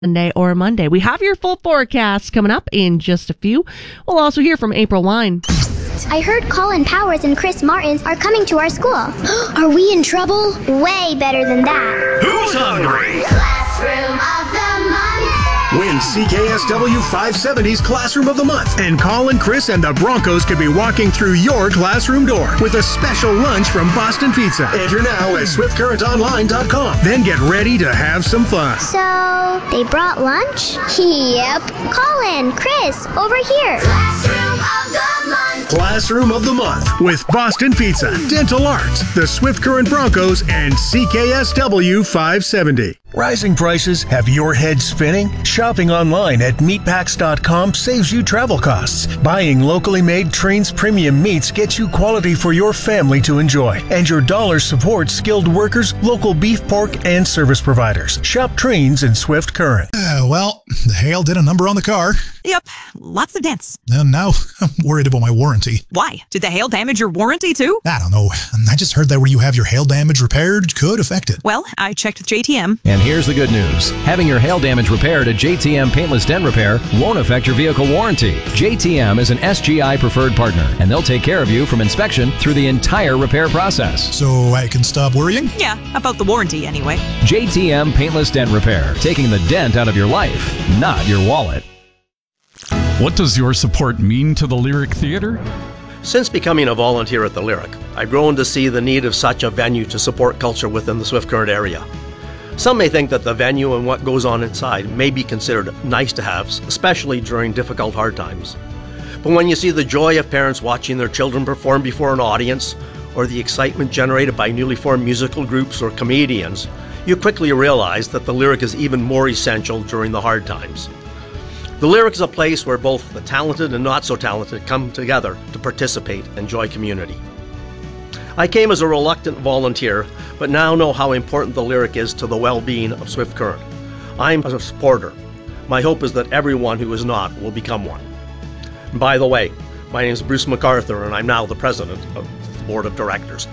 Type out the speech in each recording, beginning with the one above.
Sunday or Monday. We have your full forecast coming up in just a few. We'll also hear from April Wine. I heard Colin Powers and Chris Martins are coming to our school. Are we in trouble? Way better than that. Who's hungry? Classroom of the Month. Win CKSW 570's Classroom of the Month. And Colin, Chris, and the Broncos could be walking through your classroom door with a special lunch from Boston Pizza. Enter now at swiftcurrentonline.com. Then get ready to have some fun. So, they brought lunch? Yep. Colin, Chris, over here. Classroom of the Month. Classroom of the Month with Boston Pizza, Dental Arts, the Swift Current Broncos, and CKSW 570. Rising prices have your head spinning? Shopping online at meatpacks.com saves you travel costs. Buying locally made Trains premium meats gets you quality for your family to enjoy. And your dollars support skilled workers, local beef, pork, and service providers. Shop Trains in Swift Current. Well, the hail did a number on the car. Yep, lots of dents. And now I'm worried about my warranty. Why? Did the hail damage your warranty too? I don't know. I just heard that where you have your hail damage repaired could affect it. Well, I checked with JTM. And here's the good news. Having your hail damage repaired at JTM Paintless Dent Repair won't affect your vehicle warranty. JTM is an SGI preferred partner, and they'll take care of you from inspection through the entire repair process. So I can stop worrying? Yeah, about the warranty anyway. JTM Paintless Dent Repair, taking the dent out of your life, not your wallet. What does your support mean to the Lyric Theatre? Since becoming a volunteer at the Lyric, I've grown to see the need of such a venue to support culture within the Swift Current area. Some may think that the venue and what goes on inside may be considered nice to haves, especially during difficult hard times. But when you see the joy of parents watching their children perform before an audience, or the excitement generated by newly formed musical groups or comedians, you quickly realize that the Lyric is even more essential during the hard times. The Lyric is a place where both the talented and not so talented come together to participate and enjoy community. I came as a reluctant volunteer, but now know how important the Lyric is to the well-being of Swift Current. I'm a supporter. My hope is that everyone who is not will become one. And by the way, my name is Bruce MacArthur, and I'm now the president of the Board of Directors.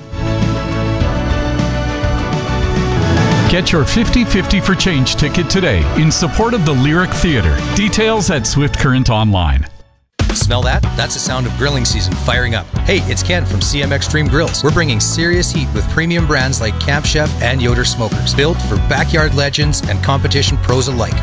Get your 50-50 for Change ticket today in support of the Lyric Theatre. Details at Swift Current Online. Smell that? That's the sound of grilling season firing up. Hey, it's Ken from CM Extreme Grills. We're bringing serious heat with premium brands like Camp Chef and Yoder Smokers, built for backyard legends and competition pros alike.